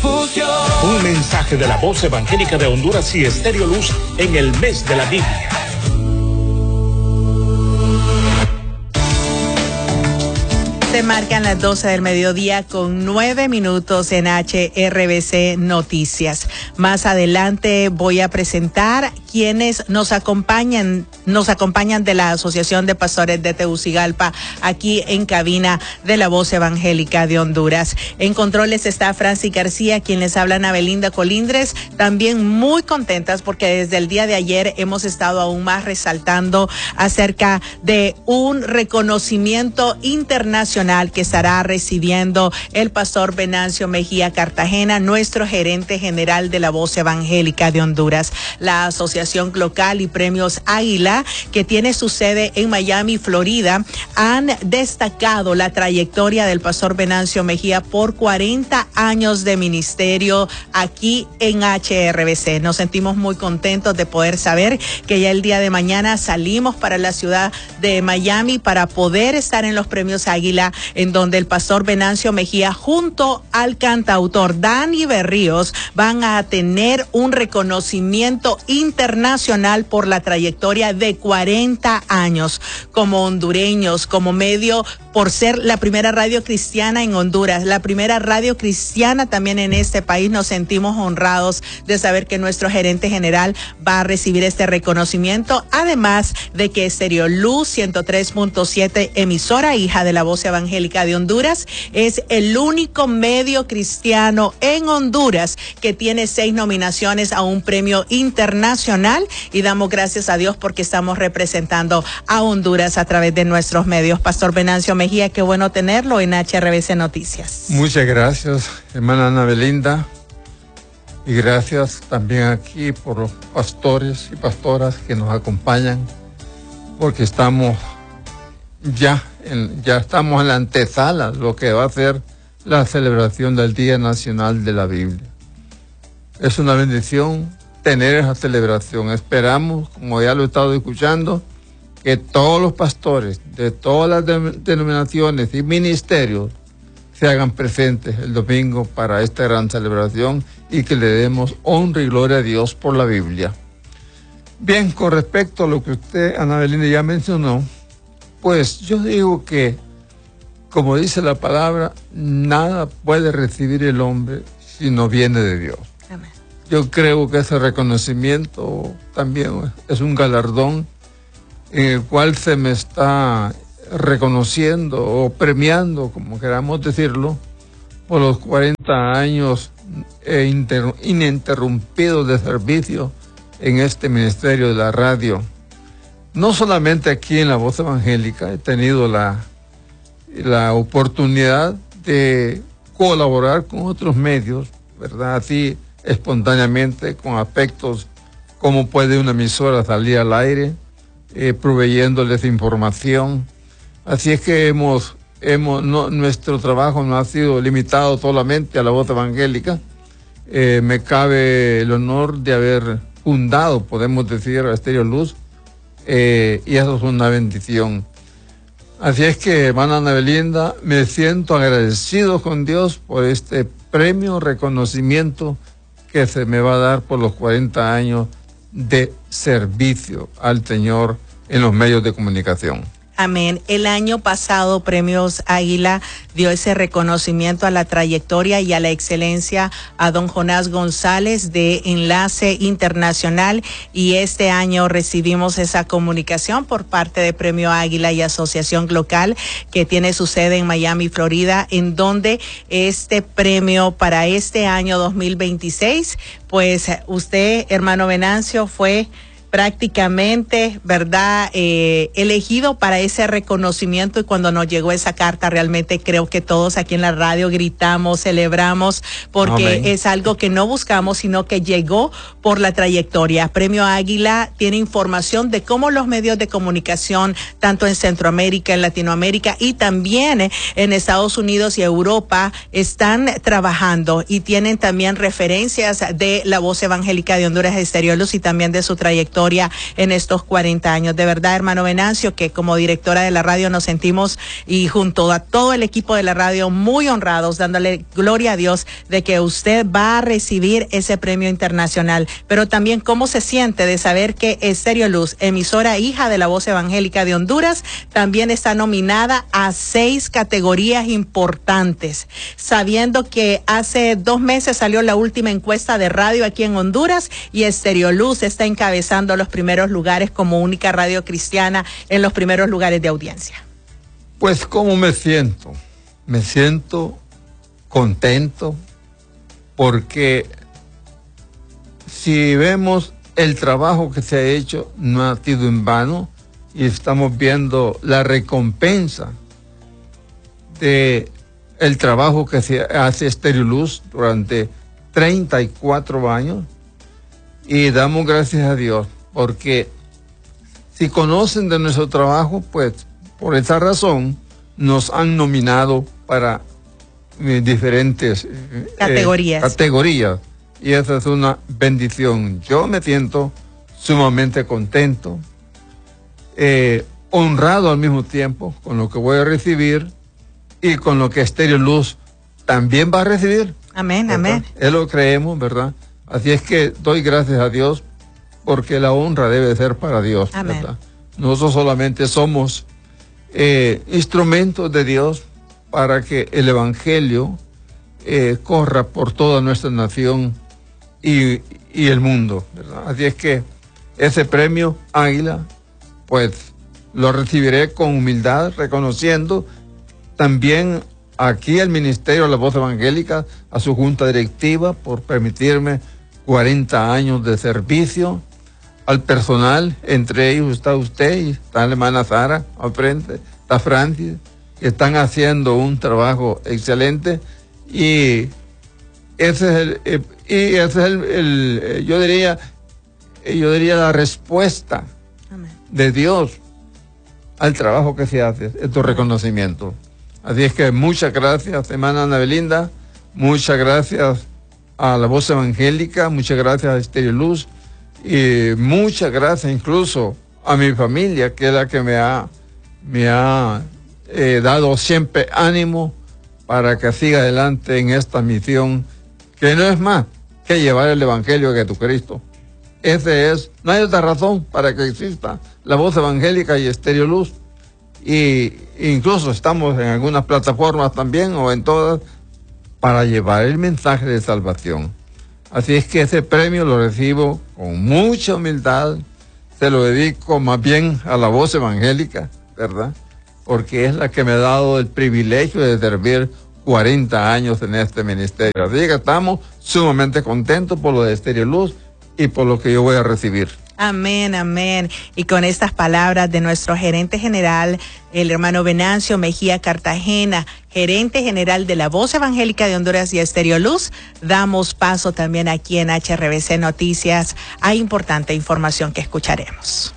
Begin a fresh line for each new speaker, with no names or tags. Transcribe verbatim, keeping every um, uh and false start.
Fusión.
Un mensaje de la Voz Evangélica de Honduras y Estéreo Luz en el mes de la Biblia.
Se marcan las doce del mediodía con nueve minutos en H R B C Noticias. Más adelante voy a presentar quienes nos acompañan, nos acompañan de la Asociación de Pastores de Tegucigalpa aquí en cabina de la Voz Evangélica de Honduras. En controles está Francis García, quien les habla Ana Belinda Colindres. También muy contentas porque desde el día de ayer hemos estado aún más resaltando acerca de un reconocimiento internacional que estará recibiendo el pastor Venancio Mejía Cartagena, nuestro gerente general de la Voz Evangélica de Honduras. La Asociación Local y Premios Águila, que tiene su sede en Miami, Florida, han destacado la trayectoria del pastor Venancio Mejía por cuarenta años de ministerio aquí en H R B C. Nos sentimos muy contentos de poder saber que ya el día de mañana salimos para la ciudad de Miami para poder estar en los Premios Águila, en donde el pastor Venancio Mejía junto al cantautor Dani Berríos van a tener un reconocimiento internacional por la trayectoria de cuarenta años como hondureños, como medio, por ser la primera radio cristiana en Honduras, la primera radio cristiana también en este país. Nos sentimos honrados de saber que nuestro gerente general va a recibir este reconocimiento, además de que Estéreo Luz ciento tres punto siete, emisora hija de la Voz Evangélica de Honduras, es el único medio cristiano en Honduras que tiene seis nominaciones a un premio internacional, y damos gracias a Dios porque estamos representando a Honduras a través de nuestros medios. Pastor Venancio Mejía, qué bueno tenerlo en H R B C Noticias.
Muchas gracias, hermana Ana Belinda, y gracias también aquí por los pastores y pastoras que nos acompañan, porque estamos ya en, ya estamos en la antesala de lo que va a ser la celebración del Día Nacional de la Biblia. Es una bendición tener esa celebración. Esperamos, como ya lo he estado escuchando, que todos los pastores de todas las de- denominaciones y ministerios se hagan presentes el domingo para esta gran celebración y que le demos honra y gloria a Dios por la Biblia. Bien, con respecto a lo que usted, Ana Belinda, ya mencionó, pues yo digo que, como dice la palabra, nada puede recibir el hombre si no viene de Dios.
Amén.
Yo creo que ese reconocimiento también es un galardón en el cual se me está reconociendo o premiando, como queramos decirlo, por los cuarenta años eh, inter- ininterrumpidos de servicio en este ministerio de la radio. No solamente aquí en la Voz Evangélica, he tenido la, la oportunidad de colaborar con otros medios, ¿verdad? Así espontáneamente, con aspectos como puede una emisora salir al aire, eh, proveyéndoles información. Así es que hemos, hemos no, nuestro trabajo no ha sido limitado solamente a la Voz Evangélica. Eh, me cabe el honor de haber fundado, podemos decir, a Estéreo Luz, eh, y eso es una bendición. Así es que, hermana Ana Belinda, me siento agradecido con Dios por este premio, reconocimiento que se me va a dar por los cuarenta años de servicio al Señor en los medios de comunicación.
Amén. El año pasado Premios Águila dio ese reconocimiento a la trayectoria y a la excelencia a don Jonás González de Enlace Internacional, y este año recibimos esa comunicación por parte de Premio Águila y Asociación Local, que tiene su sede en Miami, Florida, en donde este premio para este año dos mil veintiséis, pues usted, hermano Venancio, fue prácticamente, ¿verdad?, eh, elegido para ese reconocimiento. Y cuando nos llegó esa carta, realmente creo que todos aquí en la radio gritamos, celebramos, porque Amén. Es algo que no buscamos, sino que llegó por la trayectoria. Premio Águila tiene información de cómo los medios de comunicación, tanto en Centroamérica, en Latinoamérica y también en Estados Unidos y Europa, están trabajando, y tienen también referencias de la Voz Evangélica de Honduras, Estéreo Luz, y también de su trayectoria trayectoria en estos cuarenta años. De verdad, hermano Venancio, que como directora de la radio nos sentimos, y junto a todo el equipo de la radio, muy honrados, dándole gloria a Dios de que usted va a recibir ese premio internacional. Pero también cómo se siente de saber que Estéreo Luz, emisora hija de la Voz Evangélica de Honduras, también está nominada a seis categorías importantes, sabiendo que hace dos meses salió la última encuesta de radio aquí en Honduras y Estéreo Luz está encabezando los primeros lugares como única radio cristiana en los primeros lugares de audiencia.
Pues, ¿cómo me siento? Me siento contento porque si vemos el trabajo que se ha hecho, no ha sido en vano, y estamos viendo la recompensa de el trabajo que se hace Estéreo Luz durante treinta y cuatro años, y damos gracias a Dios, porque si conocen de nuestro trabajo, pues por esa razón nos han nominado para eh, diferentes eh,
categorías.
Eh, categorías, y esa es una bendición. Yo me siento sumamente contento, eh, honrado al mismo tiempo con lo que voy a recibir y con lo que Estéreo Luz también va a recibir.
Amén,
¿verdad?
amén.
Él lo creemos, ¿verdad? Así es que doy gracias a Dios, porque la honra debe ser para Dios,
amén.
¿verdad? Nosotros solamente somos eh, instrumentos de Dios para que el Evangelio eh, corra por toda nuestra nación y, y el mundo, ¿verdad? Así es que ese premio Águila, pues lo recibiré con humildad, reconociendo también aquí al Ministerio de la Voz Evangélica, a su junta directiva, por permitirme cuarenta años de servicio, al personal, entre ellos está usted y está la hermana Sara al frente, está Francis, que están haciendo un trabajo excelente, y ese es el, eh, y ese es el, el eh, yo diría, eh, yo diría la respuesta Amén. De Dios al trabajo que se hace, estos reconocimientos. Así es que muchas gracias, hermana Ana Belinda, muchas gracias a la Voz Evangélica, muchas gracias a Estéreo Luz, y muchas gracias incluso a mi familia, que es la que me ha, me ha eh, dado siempre ánimo para que siga adelante en esta misión, que no es más que llevar el Evangelio de Jesucristo. Ese es, no hay otra razón para que exista la Voz Evangélica y Estéreo Luz. Y incluso estamos en algunas plataformas también, o en todas, para llevar el mensaje de salvación. Así es que ese premio lo recibo con mucha humildad, se lo dedico más bien a la Voz Evangélica, ¿verdad? Porque es la que me ha dado el privilegio de servir cuarenta años en este ministerio. Así que estamos sumamente contentos por lo de Estéreo Luz y por lo que yo voy a recibir.
Amén, amén. Y con estas palabras de nuestro gerente general, el hermano Venancio Mejía Cartagena, gerente general de la Voz Evangélica de Honduras y Estéreo Luz, damos paso también aquí en H R B C Noticias a importante información que escucharemos.